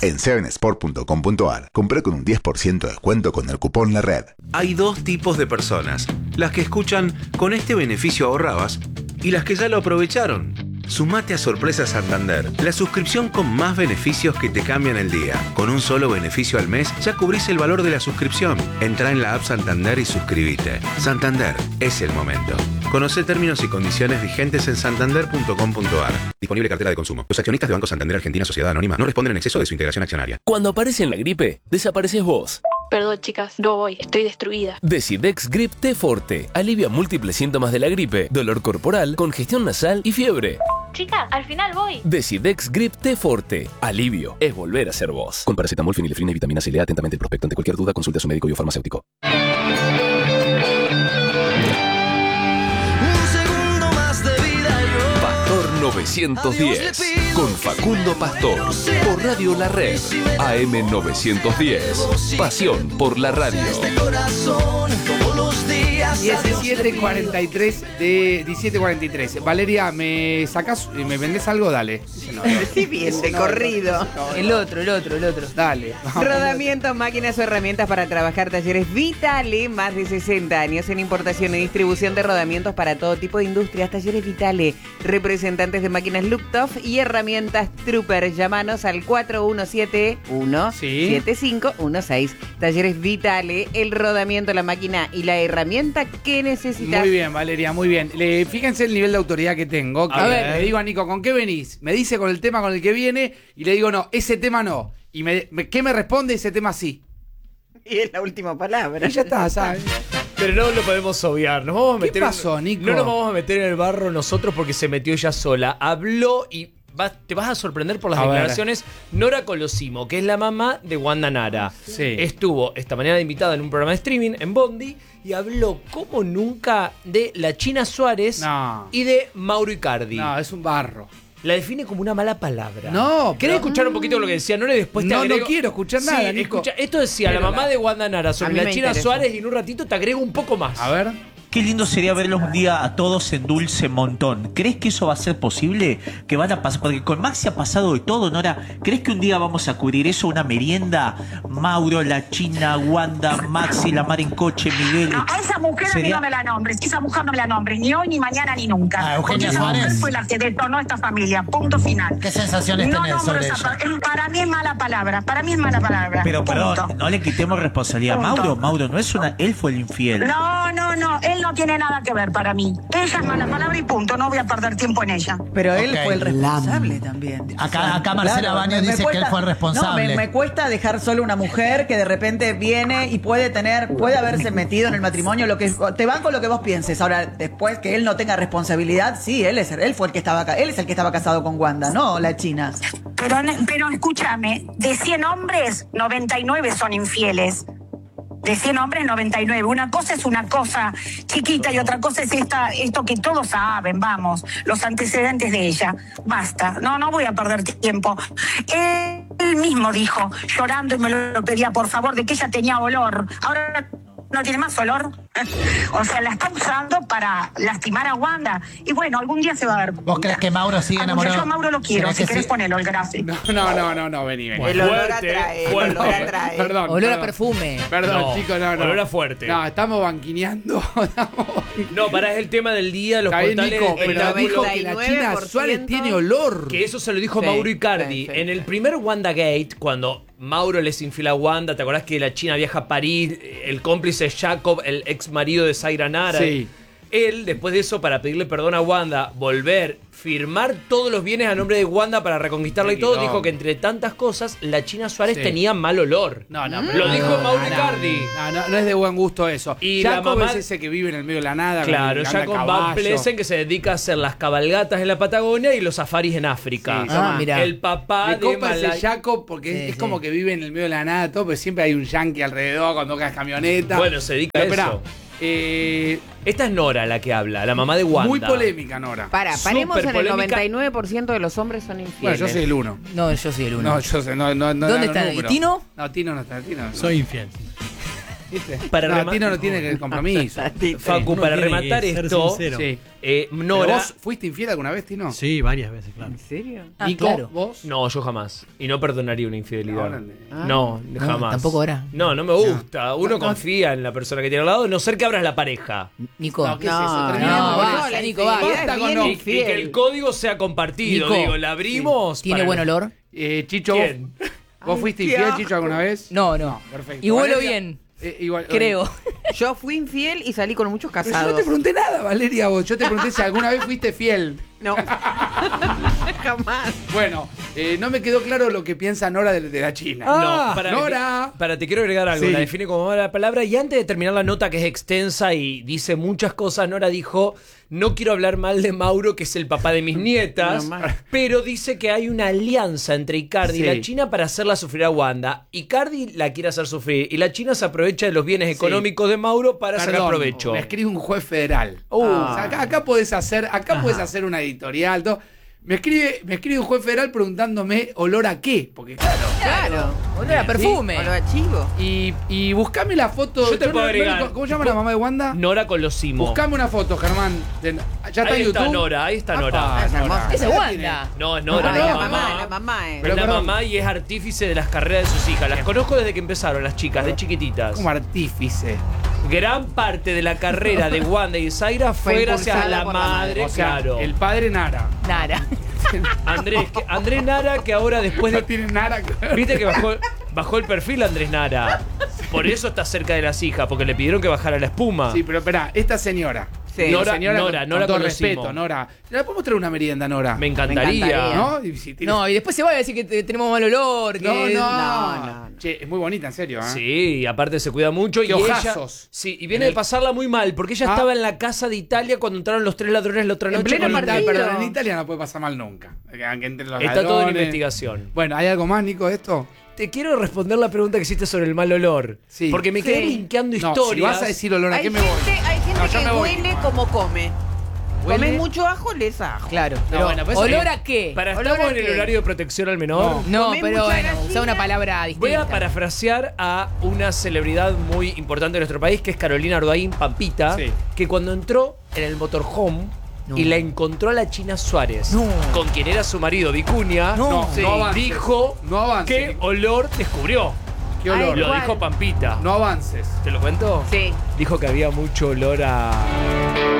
En 7sport.com.ar, compré con un 10% de descuento con el cupón La Red. Hay dos tipos de personas: las que escuchan "con este beneficio ahorrabas" y las que ya lo aprovecharon. Sumate a Sorpresa Santander, la suscripción con más beneficios que te cambian el día. Con un solo beneficio al mes ya cubrís el valor de la suscripción. Entrá en la app Santander y suscríbete. Santander, es el momento. Conoce términos y condiciones vigentes en santander.com.ar. Disponible cartera de consumo. Los accionistas de Banco Santander Argentina Sociedad Anónima no responden en exceso de su integración accionaria. Cuando aparece en la gripe, desapareces vos. Perdón, chicas, no voy, estoy destruida. Decidex Grip T Forte alivia múltiples síntomas de la gripe, dolor corporal, congestión nasal y fiebre. Chicas, al final voy. Decidex Grip T Forte. Alivio es volver a ser vos. Con paracetamol, fenilefrina y vitamina C. Lea atentamente el prospecto. Ante cualquier duda, consulte a su médico y o farmacéutico. Pastor 910 con Facundo Pastor por Radio La Red AM 910. Pasión por la radio. 17:43. Valeria, ¿me sacás, me vendés algo? Dale. Sí, bien, de corrido. El otro. Dale. Rodamientos, máquinas o herramientas para trabajar. Talleres Vitale, más de 60 años en importación y distribución de rodamientos para todo tipo de industrias. Talleres Vitale, representantes de máquinas Lufthoff y herramientas Trooper. Llámanos al 4171-7516. Talleres Vitale, el rodamiento, la máquina y la herramienta que necesitas. Muy bien, Valeria, muy bien. Fíjense el nivel de autoridad que tengo. A ver, le digo a Nico, ¿con qué venís? Me dice con el tema con el que viene y le digo, no, ese tema no. Y ¿qué me responde? Ese tema sí. Y es la última palabra. Y ya está, ¿sabes? Pero no lo podemos obviar. Nos vamos a meter. ¿Qué pasó, Nico? No nos vamos a meter en el barro nosotros porque se metió ella sola. Habló y te vas a sorprender por las declaraciones. Nora Colosimo, que es la mamá de Wanda Nara. Sí. Estuvo esta mañana invitada en un programa de streaming en Bondi y habló como nunca de la China Suárez y de Mauro Icardi. No, es un barro. La define como una mala palabra. No, ¿Querés escuchar un poquito lo que decía Nora y después te agrego? No quiero escuchar nada, Sí, Nico. escucha, esto decía la mamá de Wanda Nara sobre la China interesa. Suárez y en un ratito te agrego un poco más. A ver. Qué lindo sería verlos un día a todos en Dulce Montón. ¿Crees que eso va a ser posible? Que van a pasar, porque con Maxi ha pasado de todo, Nora. ¿Crees que un día vamos a cubrir eso, una merienda? Mauro, la China, Wanda, Maxi, la Mar en coche, Miguel. No, a esa mujer a mí no me la nombres. Esa mujer no me la nombres, ni hoy, ni mañana, ni nunca. Eugenia Porque esa mujer Suárez fue la que detonó esta familia. Punto final. ¿Qué sensaciones No tenés nombro sobre esa ella? Para mí es mala palabra. Para mí es mala palabra. Pero Punto. perdón, no le quitemos responsabilidad a Mauro. Mauro no es una... Él fue el infiel. No. Él no tiene nada que ver para mí. Ella es mala palabra y punto. No voy a perder tiempo en ella. Pero él fue el responsable también. Acá Marcela Baños dice que él fue el responsable. No, me cuesta dejar solo una mujer que de repente viene y puede haberse metido en el matrimonio. Te banco lo que vos pienses. Ahora, después que él no tenga responsabilidad, sí, él fue el que estaba acá. Él es el que estaba casado con Wanda, no la China. Pero escúchame, de 100 hombres, 99 son infieles. De 100 hombres, 99. Una cosa es una cosa chiquita y otra cosa es esto que todos saben, vamos, los antecedentes de ella. Basta, no voy a perder tiempo. Él mismo dijo, llorando y me lo pedía por favor, de que ella tenía olor. Ahora no tiene más olor. O sea, la está usando para lastimar a Wanda. Y bueno, algún día se va a ver. ¿Vos crees que Mauro sigue enamorado? Yo a Mauro lo quiero, si querés ponerlo el gráfico. No, vení. El olor atrae, el olor atrae. Perdón. Olor a perfume. Perdón, chicos, no. Olor a fuerte. No, estamos banquineando. No, es el tema del día, los portales. Nico, pero dijo que la China Suárez tiene olor. Que eso se lo dijo Mauro Icardi. En el primer WandaGate, cuando Mauro les infila a Wanda, ¿te acordás que la China viaja a París? El cómplice es Jacob, el ex marido de Zaira Nara. Sí. Él, después de eso, para pedirle perdón a Wanda, firmar todos los bienes a nombre de Wanda para reconquistarla y todo, dijo que entre tantas cosas, la China Suárez tenía mal olor. Lo dijo Mauro Icardi. No es de buen gusto eso. Y Jacob la mamá es ese que vive en el medio de la nada. Claro, Jacob Van Plesen, que se dedica a hacer las cabalgatas en la Patagonia y los safaris en África. Mirá. El papá Me copa de ese Jacob porque es como que vive en el medio de la nada todo, pero siempre hay un yankee alrededor cuando caes camioneta. Bueno, se dedica a eso. Esta es Nora la que habla, la mamá de Wanda. Muy polémica, Nora. Paremos en el polémica. 99% de los hombres son infieles. Bueno, yo soy el 1. No, yo soy el uno. No, yo sé, no. ¿Dónde está? ¿Y Tino? No, Tino no está. Tino, no. Soy infiel. ¿Viste? Para Tino no tiene compromiso. Facu, para tiene que rematar ser esto, sincero. Sí. Nora. ¿Pero vos fuiste infiel alguna vez, Tino? Sí, varias veces, claro. ¿En serio? Nico, claro. ¿vos? No, yo jamás. Y no perdonaría una infidelidad. Órale. No, jamás. tampoco ahora. No, no me gusta. Uno confía en la persona que tiene al lado, no ser que abras la pareja. Nico. No, ¿qué es No, eso? no, Terminemos con basta, eso. Nico, basta. Basta con bien no. Y que el código sea compartido. Nico. Digo, la abrimos. ¿Tiene para- buen olor? Chicho, ¿Quién? ¿vos fuiste infiel, Chicho, alguna vez? No. Perfecto. Y huelo Valeria, bien. Igual, Creo. Yo fui infiel y salí con muchos Pero yo no casados. te pregunté nada, Valeria, vos. Yo te pregunté si alguna vez fuiste fiel. No. Jamás. Bueno, no me quedó claro lo que piensa Nora de la China. No, Nora. te quiero agregar algo. Sí. La define como mala palabra. Y antes de terminar la nota, que es extensa y dice muchas cosas, Nora dijo: no quiero hablar mal de Mauro, que es el papá de mis nietas, pero dice que hay una alianza entre Icardi y Sí. la China para hacerla sufrir a Wanda. Icardi la quiere hacer sufrir y la China se aprovecha de los bienes Sí. económicos de Mauro para sacar Perdón, provecho. Me escribe un juez federal. O sea, acá podés hacer, puedes hacer una editorial, todo. Me escribe un juez federal preguntándome olor a qué, porque Claro. Olor a perfume. Olor a chivo. y buscame la foto. Yo te puedo agregar. ¿Cómo se llama la mamá de Wanda? Nora Colosimo. Buscame una foto, Germán. Ya está Ahí en está YouTube. Nora, ahí está Nora. Apa, Es hermosa. Nora. Esa es Wanda. No, es Nora, No, la la mamá. La mamá, Es Pero la perdón. mamá y es artífice de las carreras de sus hijas. Las conozco desde que empezaron las chicas, de chiquititas. Como artífice. Gran parte de la carrera de Wanda y Zaira fue Fue gracias a impulsada la por la madre, O sea, claro. el padre Nara. Nara. Andrés Nara, que ahora después No de... tiene Nara. Viste que bajó el perfil Andrés Nara. Por eso está cerca de las hijas, porque le pidieron que bajara la espuma. Sí, pero espera, esta señora. Sí. Nora Señora, con todo Colosimo. respeto, Nora. ¿Le podemos traer una merienda, Nora? Me encantaría. Me encantaría. ¿No? Y si tiene- No, y después se va a decir que tenemos mal olor. Que No. Che, es muy bonita, en serio, ¿eh? Sí, y aparte se cuida mucho. Qué y ella, ojazos. sí, y viene de pasarla muy mal, porque ella Ah. estaba en la casa de Italia cuando entraron los 3 ladrones la otra En noche. pleno con partido. Italia. Perdón, en Italia no puede pasar mal nunca. Aunque entre los Está todo en ladrones. investigación. Bueno, ¿hay algo más, Nico, de esto? Te quiero responder la pregunta que hiciste sobre el mal olor. Sí. Porque me quedé Sí. linkeando No, historias. si vas a decir olor a Hay qué me gente, voy. hay gente No, yo que me voy, huele Nico. como come. ¿Huele? Comes mucho ajo, les ajo. Claro. No, Pero, bueno, pero eso ¿olor es- a qué? Para ¿Olor estamos a en el qué? horario de protección al menor. No, Comés pero mucha bueno, gallina. usa una palabra distinta. Voy a parafrasear a una celebridad muy importante de nuestro país, que es Carolina Ardoaín Pampita, Sí. que cuando entró en el motorhome No. y la encontró a la China Suárez, No. con quien era su marido Vicuña, No, sí, no avances. dijo No avances, qué Nico. olor descubrió. ¿Qué olor? Lo ¿cuál? dijo Pampita. No avances. ¿Te lo cuento? Sí. Dijo que había mucho olor a...